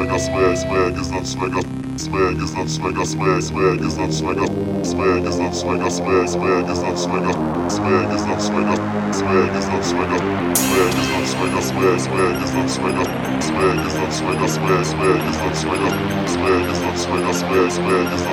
swag is not swagger, swag is not swagger, swag is not swagger, swag is not swagger, swag is not swagger, swag is not swagger, swag is not swagger, swag is not swagger, swag is not swagger, swag is not swagger, swag is not swagger, swag is not swagger, swag is not